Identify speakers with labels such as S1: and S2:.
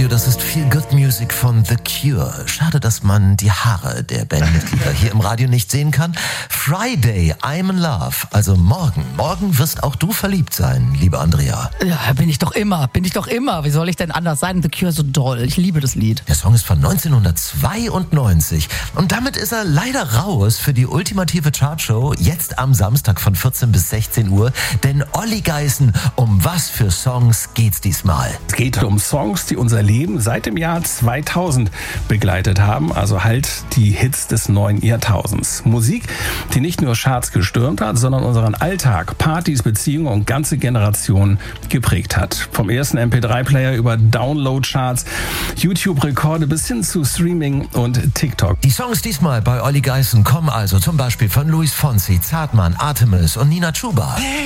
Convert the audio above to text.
S1: Radio, das ist Feel Good Music von The Cure. Schade, dass man die Haare der Bandmitglieder hier im Radio nicht sehen kann. Friday, I'm in Love. Also morgen wirst auch du verliebt sein, liebe Andrea.
S2: Ja, bin ich doch immer. Wie soll ich denn anders sein? The Cure so doll. Ich liebe das Lied.
S1: Der Song ist von 1992 und damit ist er leider raus für die ultimative Chartshow jetzt am Samstag von 14 bis 16 Uhr. Denn Olli Geißen, um was für Songs geht's diesmal?
S3: Es geht um Songs, die unser Leben seit dem Jahr 2000 begleitet haben, also halt die Hits des neuen Jahrtausends. Musik, die nicht nur Charts gestürmt hat, sondern unseren Alltag, Partys, Beziehungen und ganze Generationen geprägt hat. Vom ersten MP3-Player über Download-Charts, YouTube-Rekorde bis hin zu Streaming und TikTok.
S1: Die Songs diesmal bei Olli Geißen kommen also zum Beispiel von Luis Fonsi, Zartmann, Artemis und Nina Chuba.